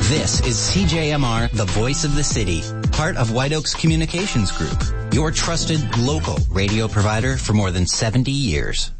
This is CJMR, the voice of the city, part of White Oaks Communications Group, your trusted local radio provider for more than 70 years.